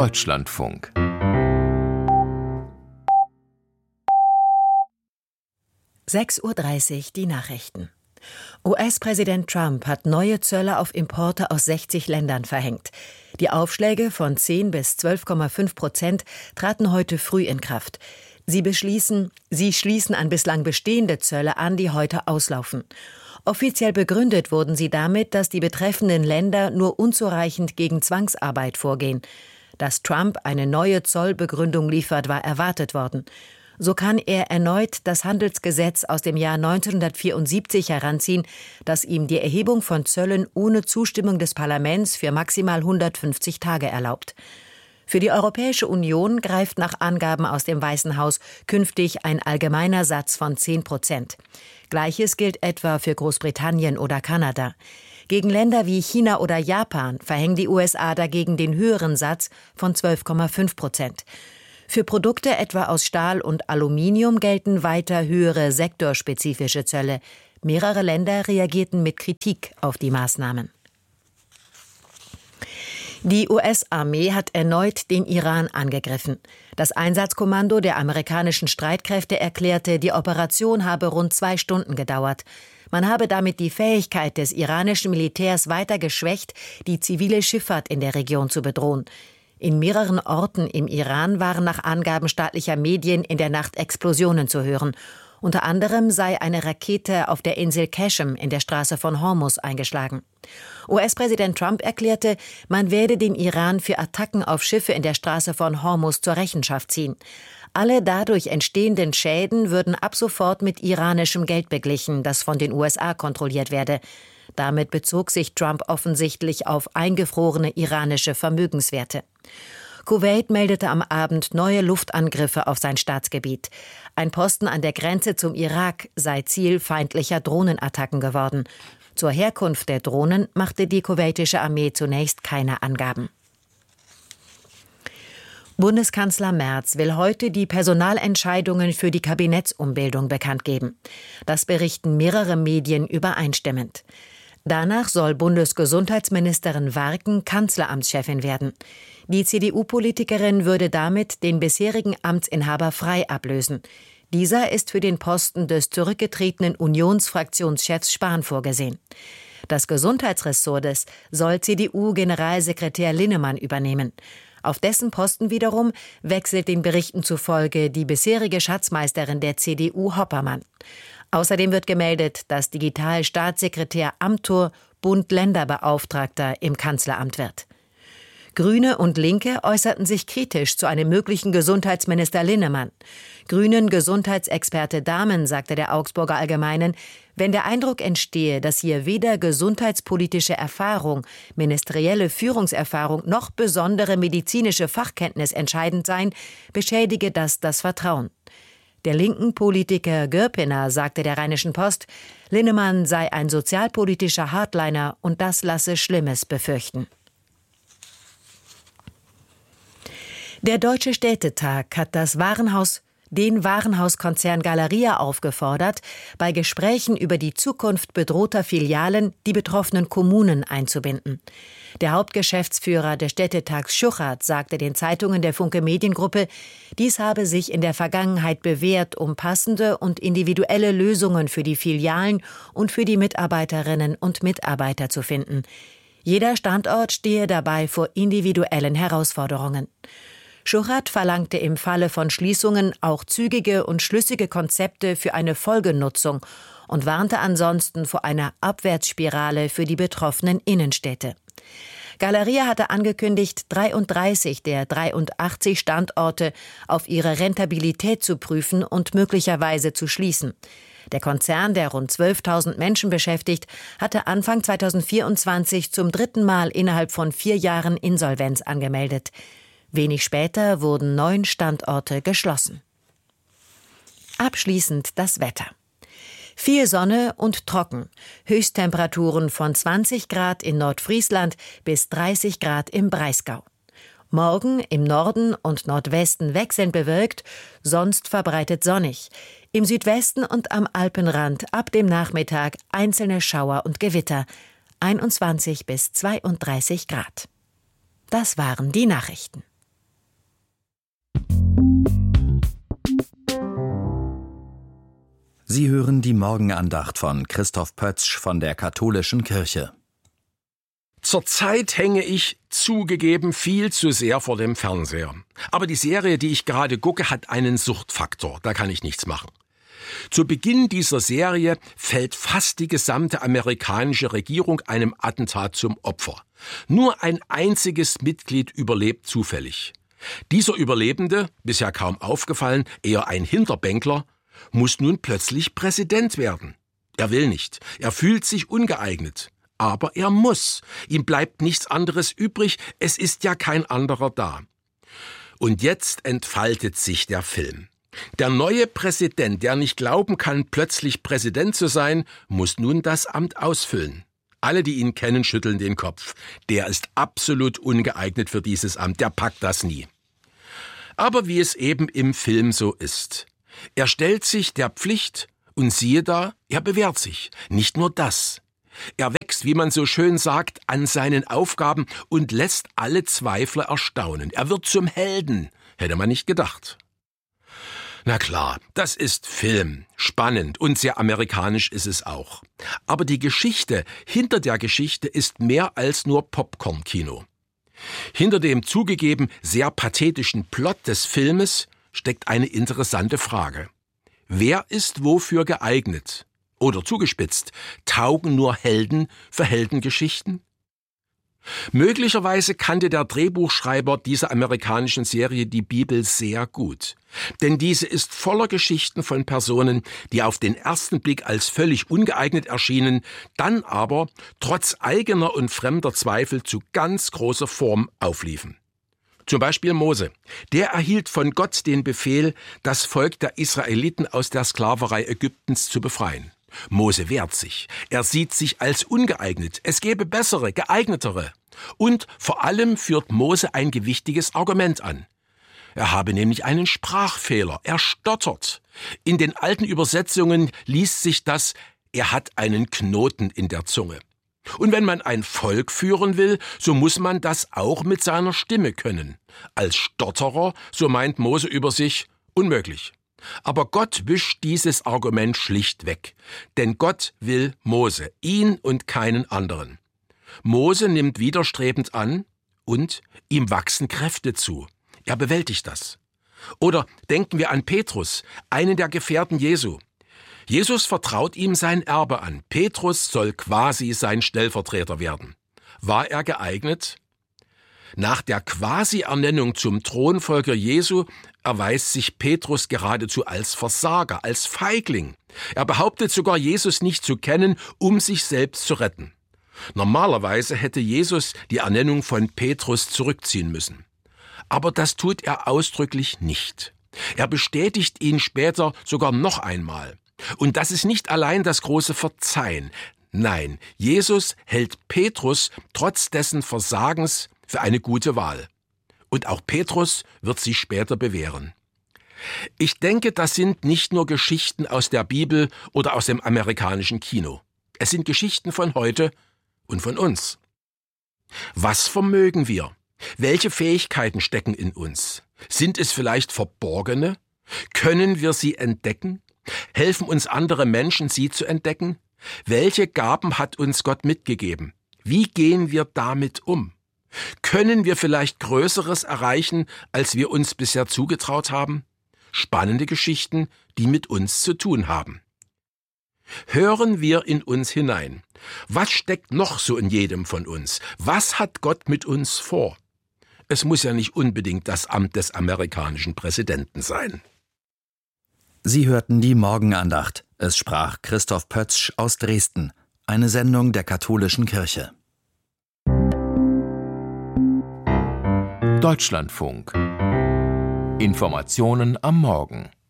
Deutschlandfunk. (6:30 Uhr) die Nachrichten. US-Präsident Trump hat neue Zölle auf Importe aus 60 Ländern verhängt. Die Aufschläge von 10 bis 12,5% traten heute früh in Kraft. Sie schließen an bislang bestehende Zölle an, die heute auslaufen. Offiziell begründet wurden sie damit, dass die betreffenden Länder nur unzureichend gegen Zwangsarbeit vorgehen. Dass Trump eine neue Zollbegründung liefert, war erwartet worden. So kann er erneut das Handelsgesetz aus dem Jahr 1974 heranziehen, das ihm die Erhebung von Zöllen ohne Zustimmung des Parlaments für maximal 150 Tage erlaubt. Für die Europäische Union greift nach Angaben aus dem Weißen Haus künftig ein allgemeiner Satz von 10%. Gleiches gilt etwa für Großbritannien oder Kanada. Gegen Länder wie China oder Japan verhängen die USA dagegen den höheren Satz von 12,5%. Für Produkte etwa aus Stahl und Aluminium gelten weiter höhere sektorspezifische Zölle. Mehrere Länder reagierten mit Kritik auf die Maßnahmen. Die US-Armee hat erneut den Iran angegriffen. Das Einsatzkommando der amerikanischen Streitkräfte erklärte, die Operation habe rund 2 Stunden gedauert. Man habe damit die Fähigkeit des iranischen Militärs weiter geschwächt, die zivile Schifffahrt in der Region zu bedrohen. In mehreren Orten im Iran waren nach Angaben staatlicher Medien in der Nacht Explosionen zu hören. Unter anderem sei eine Rakete auf der Insel Qashem in der Straße von Hormuz eingeschlagen. US-Präsident Trump erklärte, man werde den Iran für Attacken auf Schiffe in der Straße von Hormuz zur Rechenschaft ziehen. Alle dadurch entstehenden Schäden würden ab sofort mit iranischem Geld beglichen, das von den USA kontrolliert werde. Damit bezog sich Trump offensichtlich auf eingefrorene iranische Vermögenswerte. Kuwait meldete am Abend neue Luftangriffe auf sein Staatsgebiet. Ein Posten an der Grenze zum Irak sei Ziel feindlicher Drohnenattacken geworden. Zur Herkunft der Drohnen machte die kuwaitische Armee zunächst keine Angaben. Bundeskanzler Merz will heute die Personalentscheidungen für die Kabinettsumbildung bekannt geben. Das berichten mehrere Medien übereinstimmend. Danach soll Bundesgesundheitsministerin Warken Kanzleramtschefin werden. Die CDU-Politikerin würde damit den bisherigen Amtsinhaber Frey ablösen. Dieser ist für den Posten des zurückgetretenen Unionsfraktionschefs Spahn vorgesehen. Das Gesundheitsressort soll CDU-Generalsekretär Linnemann übernehmen. Auf dessen Posten wiederum wechselt den Berichten zufolge die bisherige Schatzmeisterin der CDU Hoppermann. Außerdem wird gemeldet, dass Digitalstaatssekretär Amthor Bund-Länder-Beauftragter im Kanzleramt wird. Grüne und Linke äußerten sich kritisch zu einem möglichen Gesundheitsminister Linnemann. Grünen-Gesundheitsexperte Dahmen sagte der Augsburger Allgemeinen, wenn der Eindruck entstehe, dass hier weder gesundheitspolitische Erfahrung, ministerielle Führungserfahrung noch besondere medizinische Fachkenntnis entscheidend seien, beschädige das Vertrauen. Der linken Politiker Görpiner sagte der Rheinischen Post, Linnemann sei ein sozialpolitischer Hardliner und das lasse Schlimmes befürchten. Der Deutsche Städtetag hat den Warenhauskonzern Galeria aufgefordert, bei Gesprächen über die Zukunft bedrohter Filialen die betroffenen Kommunen einzubinden. Der Hauptgeschäftsführer des Städtetags Schuchert sagte den Zeitungen der Funke Mediengruppe, dies habe sich in der Vergangenheit bewährt, um passende und individuelle Lösungen für die Filialen und für die Mitarbeiterinnen und Mitarbeiter zu finden. Jeder Standort stehe dabei vor individuellen Herausforderungen. Schuchert verlangte im Falle von Schließungen auch zügige und schlüssige Konzepte für eine Folgenutzung und warnte ansonsten vor einer Abwärtsspirale für die betroffenen Innenstädte. Galeria hatte angekündigt, 33 der 83 Standorte auf ihre Rentabilität zu prüfen und möglicherweise zu schließen. Der Konzern, der rund 12.000 Menschen beschäftigt, hatte Anfang 2024 zum 3. Mal innerhalb von 4 Jahren Insolvenz angemeldet. Wenig später wurden 9 Standorte geschlossen. Abschließend das Wetter. Viel Sonne und trocken. Höchsttemperaturen von 20 Grad in Nordfriesland bis 30 Grad im Breisgau. Morgen im Norden und Nordwesten wechselnd bewölkt, sonst verbreitet sonnig. Im Südwesten und am Alpenrand ab dem Nachmittag einzelne Schauer und Gewitter. 21 bis 32 Grad. Das waren die Nachrichten. Sie hören die Morgenandacht von Christoph Pötzsch von der Katholischen Kirche. Zurzeit hänge ich zugegeben viel zu sehr vor dem Fernseher. Aber die Serie, die ich gerade gucke, hat einen Suchtfaktor. Da kann ich nichts machen. Zu Beginn dieser Serie fällt fast die gesamte amerikanische Regierung einem Attentat zum Opfer. Nur ein einziges Mitglied überlebt zufällig. Dieser Überlebende, bisher kaum aufgefallen, eher ein Hinterbänkler, muss nun plötzlich Präsident werden. Er will nicht. Er fühlt sich ungeeignet. Aber er muss. Ihm bleibt nichts anderes übrig. Es ist ja kein anderer da. Und jetzt entfaltet sich der Film. Der neue Präsident, der nicht glauben kann, plötzlich Präsident zu sein, muss nun das Amt ausfüllen. Alle, die ihn kennen, schütteln den Kopf. Der ist absolut ungeeignet für dieses Amt. Der packt das nie. Aber wie es eben im Film so ist. Er stellt sich der Pflicht und siehe da, er bewährt sich. Nicht nur das. Er wächst, wie man so schön sagt, an seinen Aufgaben und lässt alle Zweifler erstaunen. Er wird zum Helden, hätte man nicht gedacht. Na klar, das ist Film, spannend und sehr amerikanisch ist es auch. Aber die Geschichte hinter der Geschichte ist mehr als nur Popcorn-Kino. Hinter dem zugegeben sehr pathetischen Plot des Filmes steckt eine interessante Frage. Wer ist wofür geeignet? Oder zugespitzt, taugen nur Helden für Heldengeschichten? Möglicherweise kannte der Drehbuchschreiber dieser amerikanischen Serie die Bibel sehr gut. Denn diese ist voller Geschichten von Personen, die auf den ersten Blick als völlig ungeeignet erschienen, dann aber trotz eigener und fremder Zweifel zu ganz großer Form aufliefen. Zum Beispiel Mose. Der erhielt von Gott den Befehl, das Volk der Israeliten aus der Sklaverei Ägyptens zu befreien. Mose wehrt sich. Er sieht sich als ungeeignet. Es gäbe bessere, geeignetere. Und vor allem führt Mose ein gewichtiges Argument an. Er habe nämlich einen Sprachfehler. Er stottert. In den alten Übersetzungen liest sich das, er hat einen Knoten in der Zunge. Und wenn man ein Volk führen will, so muss man das auch mit seiner Stimme können. Als Stotterer, so meint Mose über sich, unmöglich. Aber Gott wischt dieses Argument schlicht weg. Denn Gott will Mose, ihn und keinen anderen. Mose nimmt widerstrebend an und ihm wachsen Kräfte zu. Er bewältigt das. Oder denken wir an Petrus, einen der Gefährten Jesu. Jesus vertraut ihm sein Erbe an. Petrus soll quasi sein Stellvertreter werden. War er geeignet? Nach der Quasi-Ernennung zum Thronfolger Jesu erweist sich Petrus geradezu als Versager, als Feigling. Er behauptet sogar, Jesus nicht zu kennen, um sich selbst zu retten. Normalerweise hätte Jesus die Ernennung von Petrus zurückziehen müssen. Aber das tut er ausdrücklich nicht. Er bestätigt ihn später sogar noch einmal. Und das ist nicht allein das große Verzeihen. Nein, Jesus hält Petrus trotz dessen Versagens für eine gute Wahl. Und auch Petrus wird sich später bewähren. Ich denke, das sind nicht nur Geschichten aus der Bibel oder aus dem amerikanischen Kino. Es sind Geschichten von heute und von uns. Was vermögen wir? Welche Fähigkeiten stecken in uns? Sind es vielleicht verborgene? Können wir sie entdecken? Helfen uns andere Menschen, sie zu entdecken? Welche Gaben hat uns Gott mitgegeben? Wie gehen wir damit um? Können wir vielleicht Größeres erreichen, als wir uns bisher zugetraut haben? Spannende Geschichten, die mit uns zu tun haben. Hören wir in uns hinein. Was steckt noch so in jedem von uns? Was hat Gott mit uns vor? Es muss ja nicht unbedingt das Amt des amerikanischen Präsidenten sein. Sie hörten die Morgenandacht. Es sprach Christoph Pötzsch aus Dresden, eine Sendung der Katholischen Kirche. Deutschlandfunk. Informationen am Morgen.